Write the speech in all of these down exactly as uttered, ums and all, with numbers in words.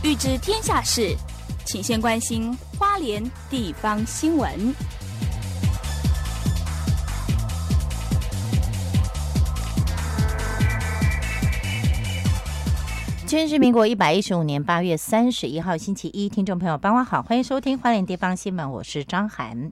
欲知天下事，请先关心花莲地方新闻。 今天是民国一百一十五年八月三十一号星期一，听众朋友傍晚好，欢迎收听花莲地方新闻，我是张涵。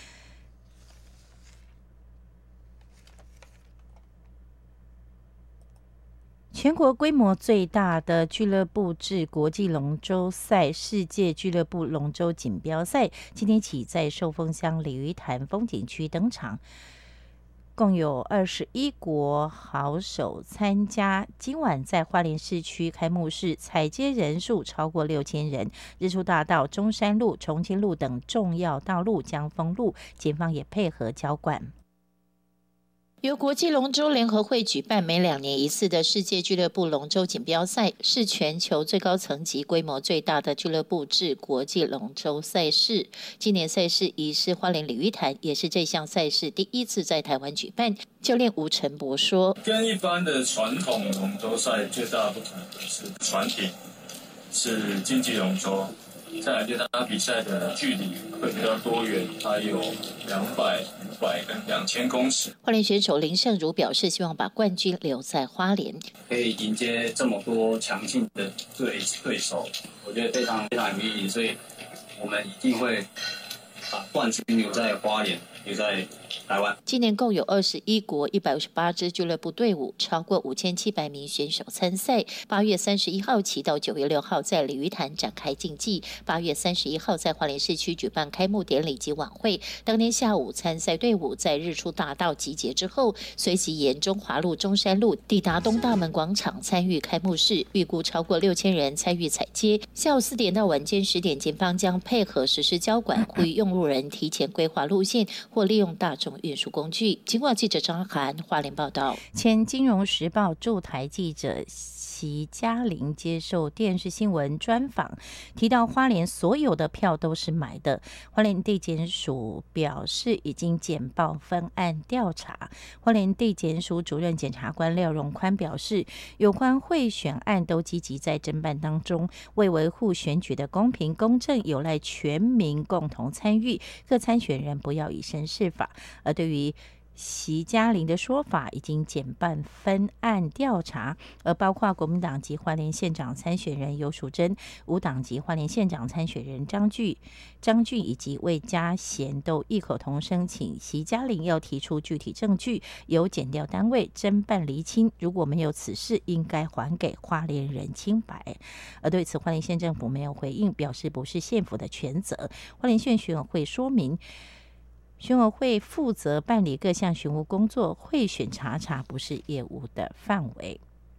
全国规模最大的俱乐部制国际龙舟赛世界俱乐部龙舟锦标赛今天起在寿丰乡鲤鱼潭风景区登场，共有二十一国好手参加。今晚在花莲市区开幕式，采接人数超过六千人。日出大道、中山路、重庆路等重要道路将封路，警方也配合交管。由国际龙舟联合会举办每两年一次的世界俱乐部龙舟锦标赛，是全球最高层级、规模最大的俱乐部制国际龙舟赛事。今年赛事移师花莲鲤鱼潭，也是这项赛事第一次在台湾举办。教练吴成博说：“ 跟一般的传统龙舟赛最大的不同的是船艇是竞技龙舟。”再来就是它比赛的距离会比较多元，它有两百、五百跟两千公尺。 花莲选手林胜如表示，希望把冠军留在花莲， 可以迎接这么多强劲的对对手，我觉得非常非常有意义，所以我们一定会把冠军留在花莲，留在台湾。 今年共有二十一国一百五十八支俱乐部队伍，超过五千七百名选手参赛。八月三十一号起到九月六号在鲤鱼潭展开竞技，八月三十一号在花莲市区举办开幕典礼及晚会。当天下午，参赛队伍在日出大道集结之后，随即沿中华路、中山路抵达东大门广场参与开幕式，预估超过六千人参与采接。下午四点到晚间十点，警方将配合实施交管，呼吁用路人提前规划路线或利用大众运输工具。警广记者张涵花莲报道。前金融时报驻台记者席嘉玲接受电视新闻专访，提到花莲所有的票都是买的。花莲地检署表示已经简报分案调查。花莲地检署主任检察官廖荣宽表示，有关贿选案都积极在侦办当中，为维护选举的公平公正，有赖全民共同参与，各参选人不要以身试法。而对于席嘉玲的说法，已经简办分案调查，而包括国民党籍花莲县长参选人游淑珍、无党籍花莲县长参选人张俊、张俊以及魏家贤都异口同声，请席嘉玲要提出具体证据，由检调单位侦办厘清，如果没有此事，应该还给花莲人清白。而对此，花莲县政府没有回应，表示不是县府的权责。花莲县选委会说明，选委会负责办理各项选务工作，贿选查查不是业务的范围。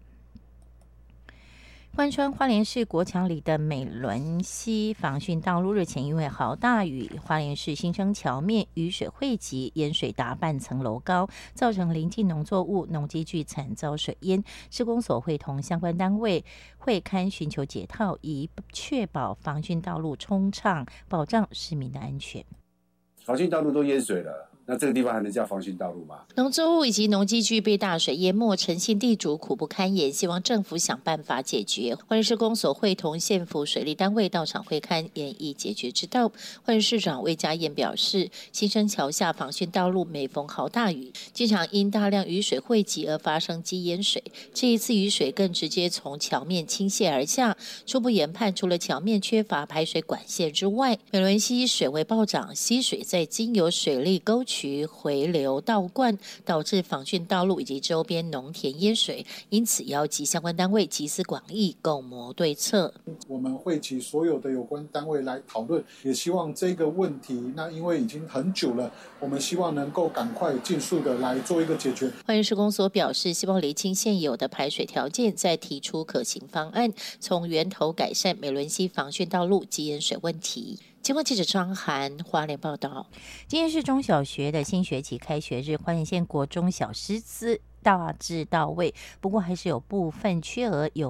贯穿花莲市国桥里的美仑溪防汛道路日前因为豪大雨，花莲市新生桥面雨水汇集，淹水达半层楼高，造成邻近农作物、农机具惨遭水淹。施工所会同相关单位会勘寻求解套，以确保防汛道路通畅，保障市民的安全。 防汛道路都淹水了，那这个地方还能叫防汛道路吗？ 农作物以及农机具被大水淹没，诚信地主苦不堪言，希望政府想办法解决。花莲市公所会同县府水利单位到场会勘，研议解决之道。花莲市长魏家燕表示，新生桥下防汛道路每逢豪大雨，经常因大量雨水汇集而发生积淹水。这一次雨水更直接从桥面倾泻而下，初步研判，除了桥面缺乏排水管线之外，美仑溪水位暴涨，溪水在经由水利沟渠回流倒灌，导致防汛道路以及周边农田淹水，因此邀集相关单位集思广益，共谋对策。 我们会齐所有的有关单位来讨论，也希望这个问题，那因为已经很久了，我们希望能够赶快尽速的来做一个解决。 花莲市公所表示，希望厘清现有的排水条件，再提出可行方案，从源头改善美仑溪防汛道路及淹水问题。节目记者张涵花莲报道。今天是中小学的新学期开学日，花莲县国中小师资大致到位，不过还是有部分缺额，有